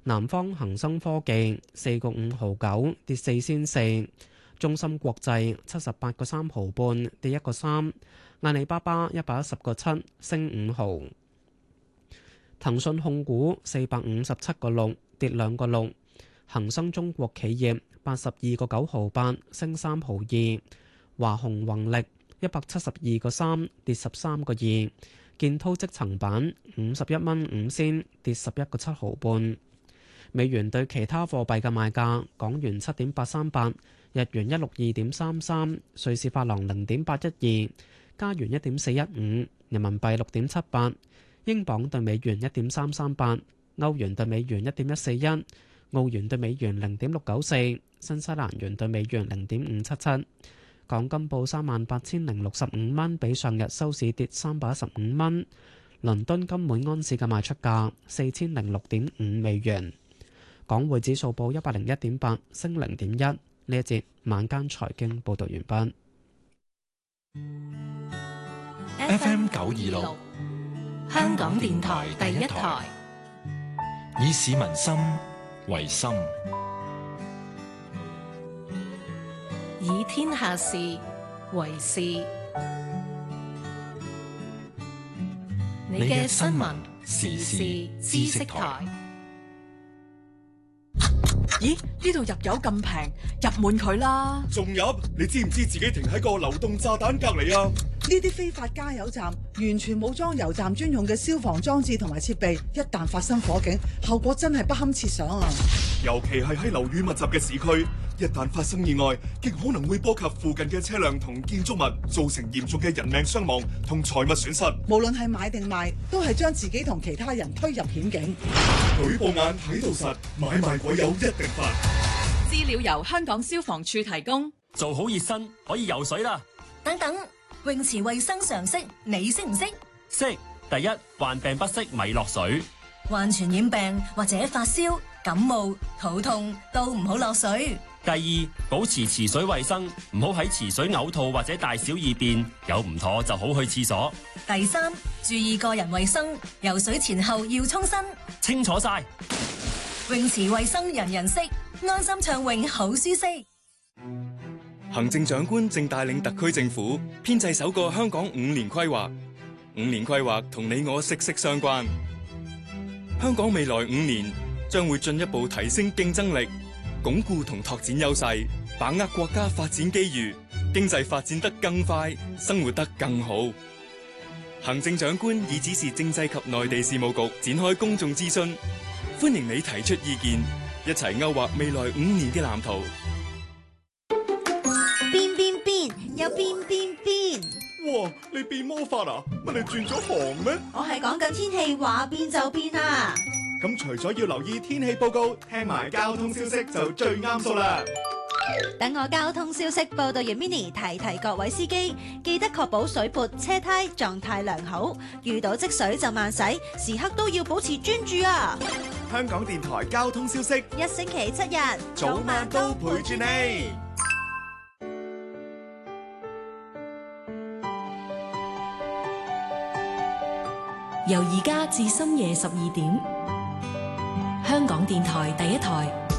南方恒生科技4.5毫9跌4仙4，中芯國際78.3毫半跌1個3，阿里巴巴110.7升5毫，騰訊控股457.6跌2個6，恒生中國企業82.9毫8升3毫2，華虹宏力172.3跌13個2，建滔積層板51蚊5仙跌11.7毫半。美元對其他貨幣嘅賣價：港元7.838，日元162.33，瑞士法郎0.812，加元1.415，人民幣6.78，英鎊對美元1.338，歐元對美元1.141，澳元對美元0.694，新西蘭元對美元0.577。港金報38,065蚊，比上日收市跌315蚊。倫敦金每安士嘅賣出價4006.5美元。港匯指數報101.8，升0.1。呢一節晚間財經報道完畢。FM 926，香港電台第一台，以市民心為心， 以天下事為事。你嘅新聞時事知識台。 咦？呢度入油咁平，入滿佢啦！ 仲入？你知唔知自己停喺個流動炸彈隔籬啊？ 呢啲非法加油站完全冇裝油站專用嘅消防裝置同埋設備，一旦發生火警，後果真係不堪設想啊！ 尤其係喺樓宇密集嘅市區，一旦發生意外，極可能會波及附近嘅車輛同建築物，造成嚴重嘅人命傷亡同財物損失。 無論係買定賣，都係將自己同其他人推入險境。 舉報眼睇到實，買賣鬼友一定罰。 資料由香港消防處提供。 做好熱身可以游水啦。 等等，泳池衛生常識你識唔識？ 識。第一，患病不適咪落水。 患傳染病或者發燒、感冒、肚痛都唔好落水。 第二，保持池水衛生，唔好喺池水嘔吐或者大小二便，有唔妥就好去廁所。 第三，注意個人衛生，游水前後要沖身。 清楚晒。 泳池衛生人人識，安心暢泳好舒適。 行政長官正帶領特區政府編製首個香港5年規劃，5年規劃同你我息息相關。香港未來5年將會進一步提升競爭力，鞏固同拓展優勢，把握國家發展機遇，經濟發展得更快，生活得更好。行政長官已指示政制及內地事務局展開公眾諮詢，歡迎你提出意見，一齊勾畫未來5年嘅藍圖。 變，有變。 哇！你變魔法啊？乜你轉咗行咩？ 我係講緊天氣，話變就變啊！ 咁除咗要留意天氣報告，聽埋交通消息就最啱數啦。 等我交通消息報道完 Mini 提各位司機，記得確保水潑、車胎狀態良好，遇到積水就慢駛，時刻都要保持專注啊！ 香港電台交通消息， 一星期7日， 早晚都陪住你。 由而家至深夜12點，香港電台第一台。